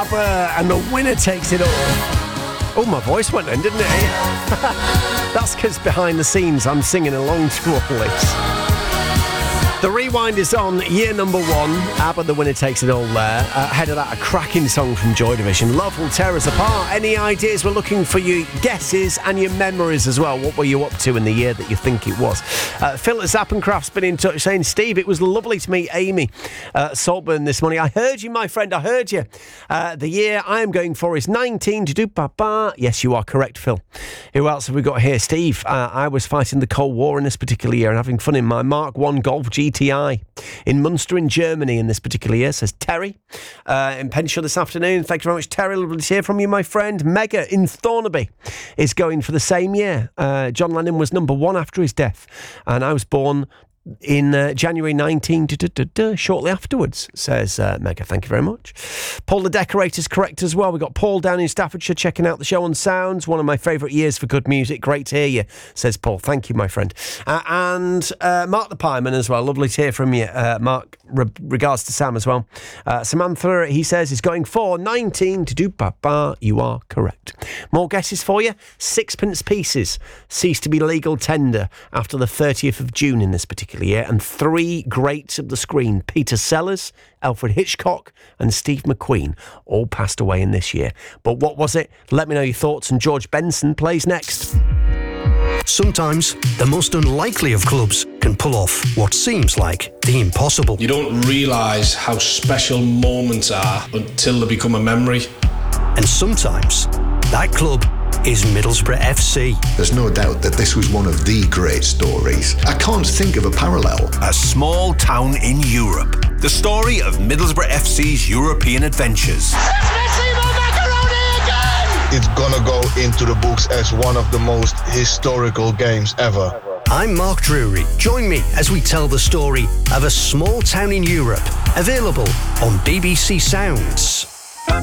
ABBA and the winner takes it all. Oh, my voice went then, didn't it? That's because behind the scenes I'm singing along to all this. The Rewind is on, year number 1. ABBA, the winner takes it all there. Ahead of that, a cracking song from Joy Division. Love will tear us apart. Any ideas? We're looking for your guesses and your memories as well. What were you up to in the year that you think it was? Phil at Zappencraft's been in touch saying, Steve, it was lovely to meet Amy Saltburn this morning. I heard you, my friend. I heard you. The year I am going for is 19 to do ba-ba. Yes, you are correct, Phil. Who else have we got here? Steve, I was fighting the Cold War in this particular year and having fun in my Mark 1 Golf GTI in Munster in Germany in this particular year, says Terry in Penshaw this afternoon. Thank you very much, Terry. Lovely to hear from you, my friend. Mega in Thornaby is going for the same year. John Lennon was number 1 after his death, and I was born in January 19, shortly afterwards, says Mega. Thank you very much. Paul the Decorator's correct as well. We've got Paul down in Staffordshire checking out the show on Sounds. One of my favourite years for good music. Great to hear you, says Paul. Thank you, my friend. And Mark the Pieman as well. Lovely to hear from you, Mark. Regards to Sam as well. Samantha, he says, is going for 19 to do ba-ba. You are correct. More guesses for you. Sixpence pieces ceased to be legal tender after the 30th of June in this particular year, and 3 greats of the screen, Peter Sellers, Alfred Hitchcock and Steve McQueen, all passed away in this year. But what was it? Let me know your thoughts, and George Benson plays next. Sometimes the most unlikely of clubs can pull off what seems like the impossible. You don't realise how special moments are until they become a memory. And sometimes that club is Middlesbrough FC. There's no doubt that this was one of the great stories. I can't think of a parallel. A small town in Europe. The story of Middlesbrough FC's European adventures. It's gonna go into the books as one of the most historical games ever. I'm Mark Drury. Join me as we tell the story of a small town in Europe. Available on BBC Sounds.